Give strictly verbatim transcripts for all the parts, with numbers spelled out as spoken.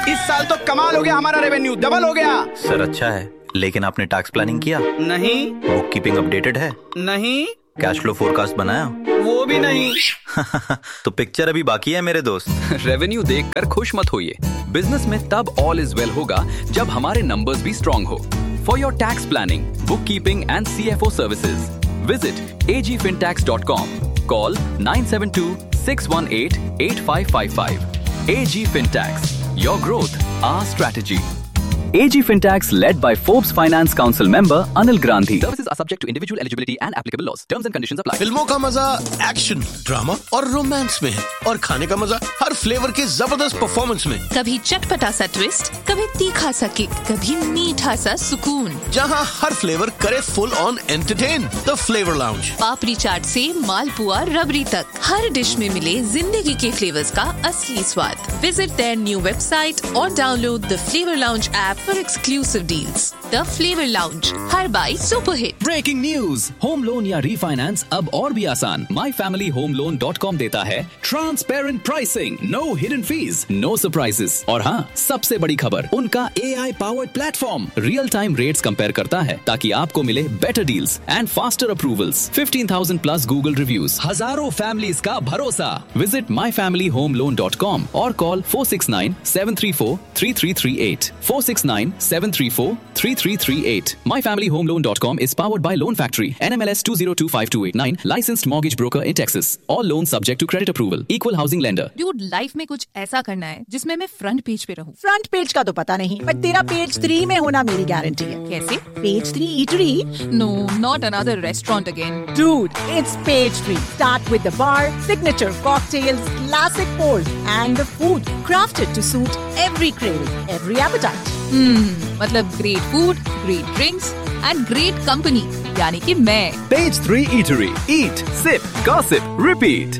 इस साल तो कमाल हो गया, हमारा रेवेन्यू डबल हो गया। सर अच्छा है, लेकिन आपने टैक्स प्लानिंग किया? नहीं। बुक कीपिंग अपडेटेड है? नहीं। कैश फ्लो फोरकास्ट बनाया? वो भी नहीं। तो पिक्चर अभी बाकी है मेरे दोस्त। रेवेन्यू देखकर खुश मत होइए, बिजनेस में तब ऑल इज वेल होगा जब हमारे नंबर्स भी स्ट्रॉन्ग हो। For your tax planning, book keeping and C F O services, visit A ji fin tax dot com. Call nine seven two six one eight eight five five five. A G Fintax. Your growth, our strategy. A G Fintax, led by Forbes Finance Council member Anil Gandhi. Services are subject to individual eligibility and applicable laws. Terms and conditions apply. फिल्मों का मजा action, drama और romance में है, और खाने का मजा हर फ्लेवर के जबरदस्त परफॉर्मेंस में। कभी चटपटा सा ट्विस्ट, कभी तीखा सा किक, कभी मीठा सा सुकून। जहाँ हर फ्लेवर करे full on entertain. The flavour lounge. पापड़ी चाट से मालपुआ रबड़ी तक, हर डिश में मिले जिंदगी के फ्लेवर्स का असली स्वाद। विजिट देयर न्यू वेबसाइट और download the flavour lounge app for exclusive deals. The Flavor Lounge, her by super hit. Breaking news, home loan या रीफाइनेंस अब और भी आसान। My family home loan dot com देता है transparent pricing, no hidden fees, no surprises. और हाँ, सबसे बड़ी खबर, उनका ए I powered platform real time rates compare करता है ताकि आपको मिले better deals and faster approvals. Fifteen thousand plus Google reviews, हजारों फैमिलीज का भरोसा। Visit my family home loan dot com और call four six nine seven three four three three three eight four six nine seven three four three three three eight. my family home loan dot com is powered by Loan Factory, N M L S two zero two five two eight nine, licensed mortgage broker in Texas. All loans subject to credit approval. Equal housing lender. Dude, life में कुछ ऐसा करना है जिसमें मैं front page पे रहूं। Front page का तो पता नहीं, पर तेरा पेज थ्री में होना मेरी गारंटी है। कैसे? Page three eatery? No, not another restaurant again. Dude, it's page three. Start with the bar, signature cocktails, classic pours, and the food crafted to suit every craving, every appetite. Hmm, मतलब great food, great drinks, and great company. यानी कि मैं। Page three Eatery. Eat, sip, gossip, repeat.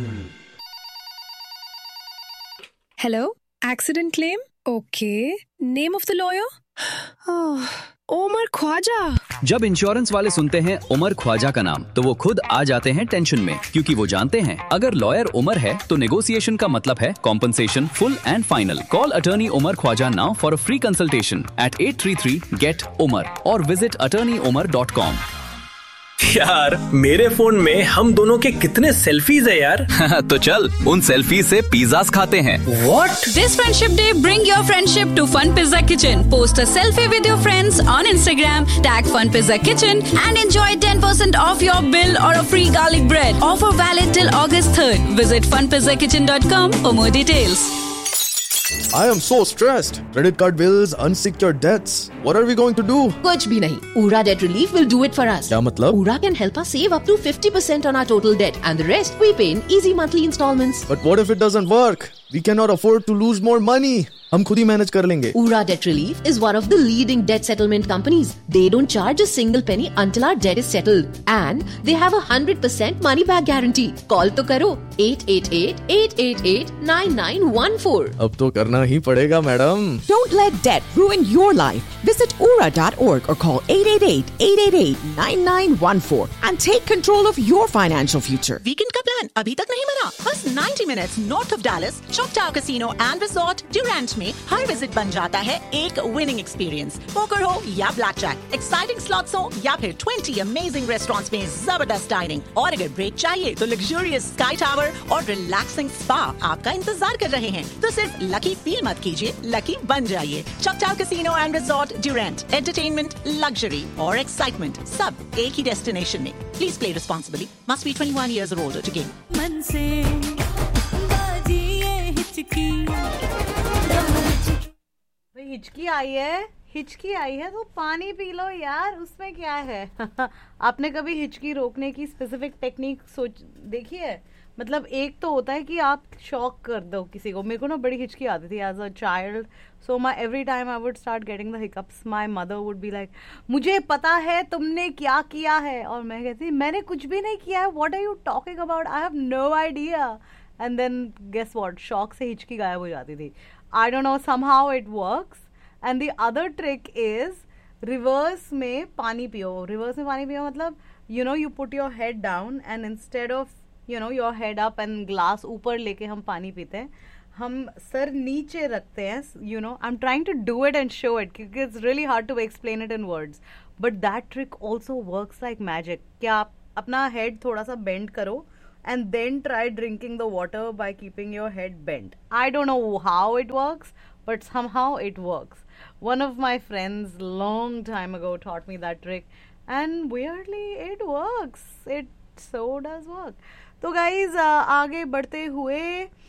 Hello, accident claim? Okay. Name of the lawyer? Oh, Umar Khwaja. जब insurance वाले सुनते हैं उमर ख्वाजा का नाम, तो वो खुद आ जाते हैं टेंशन में, क्योंकि वो जानते हैं अगर लॉयर उमर है तो नेगोशिएशन का मतलब है compensation full and final. Call attorney Umar Khwaja now for a free consultation eight eight three three get Umar और visit attorney Umar dot com. यार मेरे फोन में हम दोनों के कितने सेल्फीज है यार। तो चल उन सेल्फी से पिज़्ज़ास खाते हैं। What? This Friendship Day, bring your friendship to Fun Pizza Kitchen. Post a selfie with your friends on Instagram, tag Fun Pizza Kitchen and enjoy ten percent off your bill or a free garlic bread. Offer valid till August third. Visit fun pizza kitchen dot com for more details. I am so stressed. Credit card bills, unsecured debts. What are we going to do? कुछ भी नहीं. Ura Debt Relief will do it for us. क्या मतलब? Ura can help us save up to fifty percent on our total debt, and the rest we pay in easy monthly installments. But what if it doesn't work? We cannot afford to lose more money. हम खुद ही manage कर लेंगे। Ura Debt Relief is one of the leading debt settlement companies. They don't charge a single penny until our debt is settled, and they have a hundred percent money back guarantee. Call तो करो eight eight eight eight eight eight nine nine one four. अब तो करना ही पड़ेगा madam. Don't let debt ruin your life. Visit ura dot org or call eight eight eight eight eight eight nine nine one four and take control of your financial future. Weekend का plan अभी तक नहीं बना? बस ninety minutes north of Dallas, Choctaw Casino and Resort, Durant में हर visit बन जाता है एक विनिंग एक्सपीरियंस। पोकर हो या ब्लैक जैक, एक्साइटिंग स्लॉट्स हो या फिर ट्वेंटी अमेजिंग रेस्टोरेंट्स में जबरदस्त डाइनिंग, और अगर ब्रेक चाहिए तो लग्जूरियस स्काई टावर और रिलैक्सिंग स्पा आपका इंतजार कर रहे हैं। तो सिर्फ लकी फील मत कीजिए, लकी बन जाइए। चॉकटाउ casino and resort, Durand, entertainment, luxury और एक्साइटमेंट सब एक ही डेस्टिनेशन में। Please play responsibly. Must be twenty-one years or older to game. मन से बाजी ये हिचकी, हिचकी आई है, हिचकी आई है तो पानी पी लो यार, उसमें क्या है। आपने कभी हिचकी रोकने की स्पेसिफिक टेक्निक सोच देखी है? मतलब एक तो होता है कि आप शॉक कर दो किसी को। मेरे को ना बड़ी हिचकी आती थी as a child, so my every time I would start getting the hiccups, my mother would be like, मुझे पता है तुमने क्या किया है, और मैं कहती मैंने कुछ भी नहीं किया है, what are you talking about, I have no idea. And then guess what, shock से हिचकी गायब हो जाती थी। I don't know, somehow it works. And the other trick is reverse में पानी पियो। reverse में पानी पियो मतलब you know you put your head down and instead of you know your head up and glass ऊपर लेके हम पानी पीते हैं, हम सर नीचे रखते हैं, you know, I am trying to do it and show it क्योंकि it's really hard to explain it in words, but that trick also works like magic. क्या आप अपना हेड थोड़ा सा बेंड करो and then try drinking the water by keeping your head bent. I don't know how it works, but somehow it works. One of my friends long time ago taught me that trick, and weirdly it works. It so does work. तो guys, uh, आगे बढ़ते हुए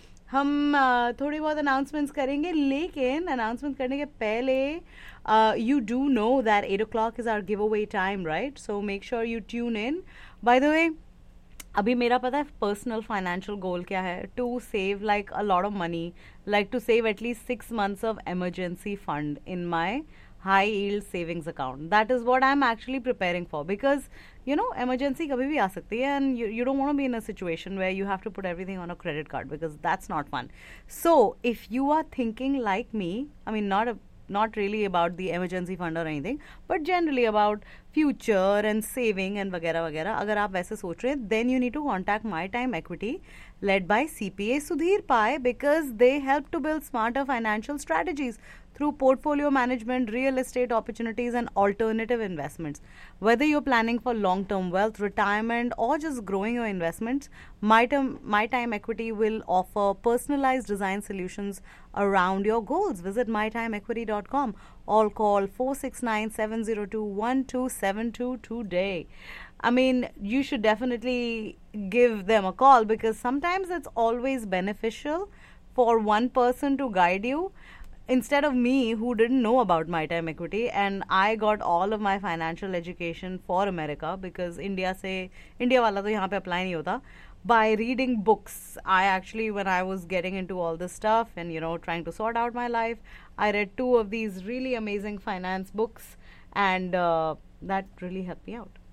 हम uh, थोड़ी बहुत announcements करेंगे, लेकिन announcements करने के पहले uh, you do know that eight o'clock is our giveaway time, right? So make sure you tune in. By the way, अभी मेरा पता है पर्सनल फाइनेंशियल गोल क्या है, to save like a lot of money, like to save at least six months of emergency fund in my high yield savings account. That is what I am actually preparing for, because you know emergency कभी भी आ सकती है and you don't want to be in a situation where you have to put everything on a credit card because that's not fun. So if you are thinking like me, I mean not not really about the emergency fund or anything, but generally about future and saving and वगैरह वगैरह, अगर आप वैसे सोच रहे हैं, then you need to contact My Time Equity led by C P A Sudhir Pai, because they help to build smarter financial strategies through portfolio management, real estate opportunities and alternative investments. Whether you're planning for long-term wealth, retirement or just growing your investments, My Time, My Time Equity will offer personalized design solutions around your goals. Visit my time equity dot com or call four six nine, seven zero two, one two seven two today. I mean, you should definitely give them a call because sometimes it's always beneficial for one person to guide you instead of me who didn't know about My Time Equity, and I got all of my financial education for America because India se India wala to yahan pe apply nahi hota. By reading books, I actually, when I was getting into all this stuff and, you know, trying to sort out my life, I read two of these really amazing finance books, and uh, that really helped me out.